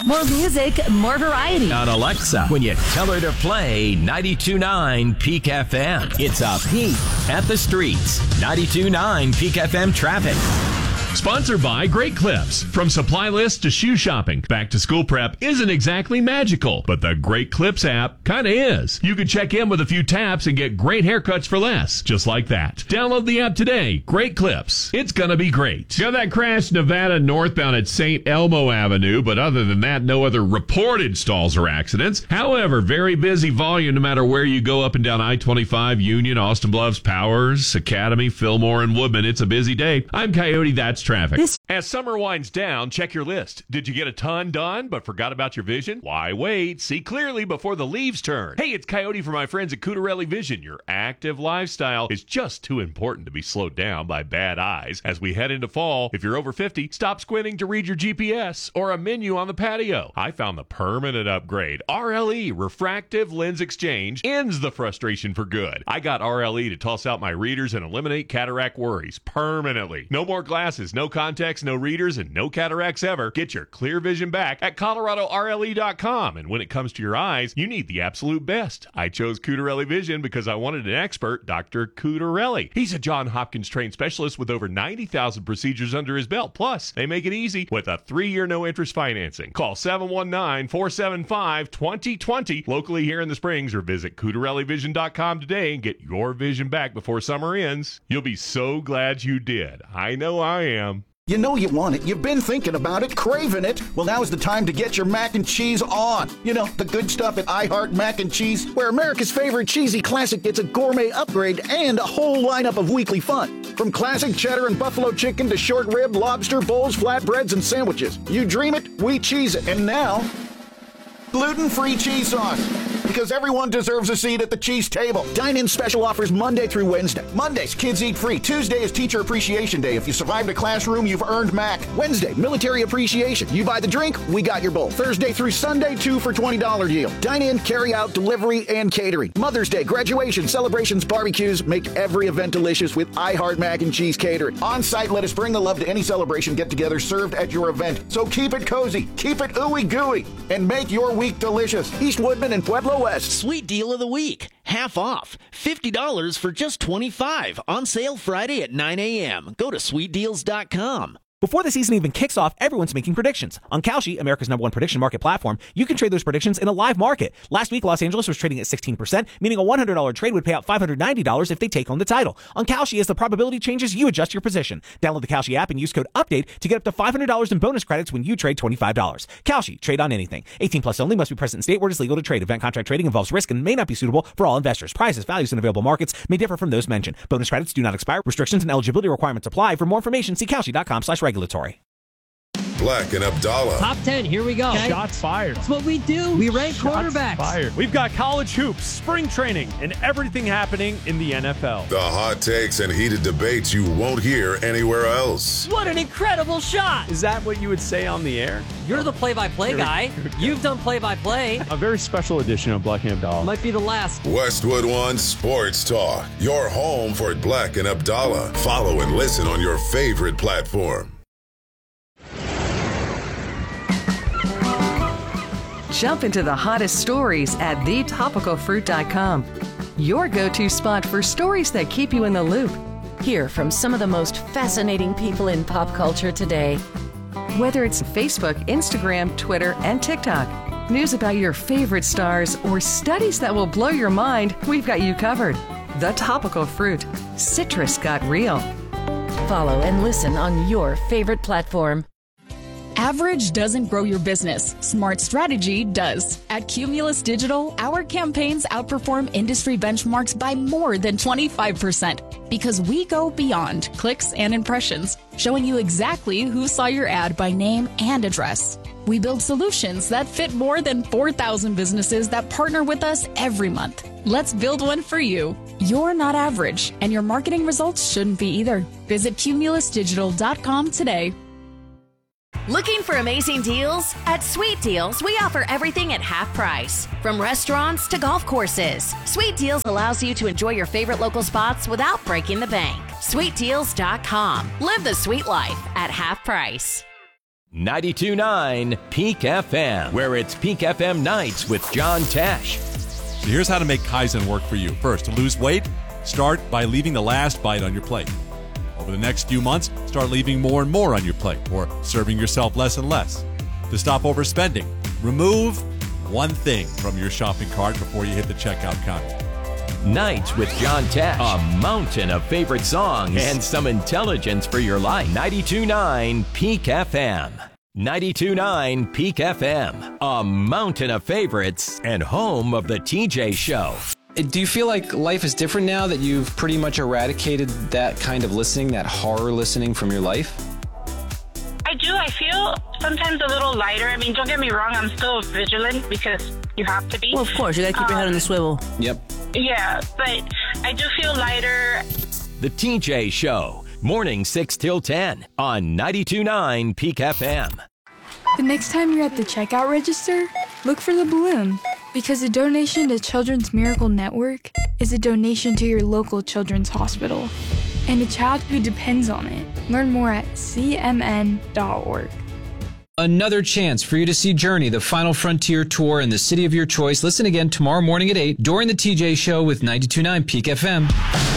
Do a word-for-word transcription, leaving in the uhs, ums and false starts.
More music, more variety. On Alexa, when you tell her to play ninety-two point nine Peak F M. It's a peek at the streets. ninety-two point nine Peak F M traffic. Sponsored by Great Clips. From supply lists to shoe shopping, back to school prep isn't exactly magical, but the Great Clips app kinda is. You can check in with a few taps and get great haircuts for less, just like that. Download the app today. Great Clips. It's gonna be great. Got that crash Nevada northbound at Saint Elmo Avenue, but other than that, no other reported stalls or accidents. However, very busy volume no matter where you go up and down I twenty-five, Union, Austin Bluffs, Powers, Academy, Fillmore, and Woodman. It's a busy day. I'm Coyote. That's traffic. This- As summer winds down, check your list. Did you get a ton done but forgot about your vision? Why wait? See clearly before the leaves turn. Hey, it's Coyote for my friends at Cutarelli Vision. Your active lifestyle is just too important to be slowed down by bad eyes. As we head into fall, if you're over fifty, stop squinting to read your G P S or a menu on the patio. I found the permanent upgrade. R L E, Refractive Lens Exchange, ends the frustration for good. I got R L E to toss out my readers and eliminate cataract worries permanently. No more glasses, no contacts, no readers, and no cataracts ever. Get your clear vision back at Colorado R L E dot com. And when it comes to your eyes, you need the absolute best. I chose Cutarelli Vision because I wanted an expert, Doctor Cutarelli. He's a Johns Hopkins trained specialist with over ninety thousand procedures under his belt. Plus, they make it easy with a three-year no-interest financing. Call seven one nine, four seven five, two zero two zero locally here in the Springs or visit Cutarelli Vision dot com today and get your vision back before summer ends. You'll be so glad you did. I know I am. You know you want it. You've been thinking about it, craving it. Well, now is the time to get your mac and cheese on. You know, the good stuff at I Heart Mac and Cheese, where America's favorite cheesy classic gets a gourmet upgrade and a whole lineup of weekly fun. From classic cheddar and buffalo chicken to short rib, lobster, bowls, flatbreads, and sandwiches. You dream it, we cheese it. And now, gluten-free cheese sauce. Because everyone deserves a seat at the cheese table. Dine-in special offers Monday through Wednesday. Mondays, kids eat free. Tuesday is Teacher Appreciation Day. If you survived a classroom, you've earned Mac. Wednesday, Military Appreciation. You buy the drink, we got your bowl. Thursday through Sunday, two for twenty dollars deal. Dine-in, carry-out, delivery, and catering. Mother's Day, graduation, celebrations, barbecues. Make every event delicious with I Heart Mac and Cheese Catering. On-site, let us bring the love to any celebration get-together served at your event. So keep it cozy, keep it ooey-gooey, and make your week delicious. East Woodman and Pueblo West. Sweet deal of the week. Half off. fifty dollars for just twenty-five dollars. On sale Friday at nine a.m. Go to sweet deals dot com. Before the season even kicks off, everyone's making predictions. On Kalshi, America's number one prediction market platform, you can trade those predictions in a live market. Last week, Los Angeles was trading at sixteen percent, meaning a one hundred dollars trade would pay out five hundred ninety dollars if they take home the title. On Kalshi, as the probability changes, you adjust your position. Download the Kalshi app and use code UPDATE to get up to five hundred dollars in bonus credits when you trade twenty-five dollars. Kalshi, trade on anything. eighteen plus only, must be present in state where it is legal to trade. Event contract trading involves risk and may not be suitable for all investors. Prices, values, and available markets may differ from those mentioned. Bonus credits do not expire. Restrictions and eligibility requirements apply. For more information, see Kalshi dot com slash regulatory. Black and Abdallah. Top ten, here we go. Okay. Shots fired. That's what we do. We rank Shots quarterbacks. Fired. We've got college hoops, spring training, and everything happening in the N F L. The hot takes and heated debates you won't hear anywhere else. What an incredible shot. Is that what you would say on the air? You're the play-by-play guy. You've done play-by-play. A very special edition of Black and Abdallah. Might be the last. Westwood One Sports Talk. Your home for Black and Abdallah. Follow and listen on your favorite platform. Jump into the hottest stories at the topical fruit dot com. Your go-to spot for stories that keep you in the loop. Hear from some of the most fascinating people in pop culture today. Whether it's Facebook, Instagram, Twitter, and TikTok, news about your favorite stars, or studies that will blow your mind, we've got you covered. The Topical Fruit. Citrus got real. Follow and listen on your favorite platform. Average doesn't grow your business. Smart strategy does. At Cumulus Digital, our campaigns outperform industry benchmarks by more than twenty-five percent because we go beyond clicks and impressions, showing you exactly who saw your ad by name and address. We build solutions that fit more than four thousand businesses that partner with us every month. Let's build one for you. You're not average, and your marketing results shouldn't be either. Visit cumulus digital dot com today. Looking for amazing deals? At Sweet Deals, we offer everything at half price. From restaurants to golf courses, Sweet Deals allows you to enjoy your favorite local spots without breaking the bank. sweet deals dot com. Live the sweet life at half price. ninety-two point nine Peak F M, where it's Peak F M Nights with John Tesh. So here's how to make Kaizen work for you. First, to lose weight, start by leaving the last bite on your plate. Over the next few months, start leaving more and more on your plate, or serving yourself less and less. To stop overspending, remove one thing from your shopping cart before you hit the checkout counter. Nights with John Tesh. A mountain of favorite songs and some intelligence for your life. ninety-two point nine Peak F M. ninety-two point nine Peak F M. A mountain of favorites and home of the T J Show. Do you feel like life is different now that you've pretty much eradicated that kind of listening, that horror listening from your life? I do. I feel sometimes a little lighter. I mean, don't get me wrong. I'm still vigilant because you have to be. Well, of course. You got to keep um, your head on the swivel. Yep. Yeah, but I do feel lighter. The T J Show. Morning six till ten on ninety-two point nine Peak F M. The next time you're at the checkout register, look for the balloon. Because a donation to Children's Miracle Network is a donation to your local children's hospital and a child who depends on it. Learn more at c m n dot org. Another chance for you to see Journey, the Final Frontier Tour in the city of your choice. Listen again tomorrow morning at eight during the T J Show with ninety-two point nine Peak F M.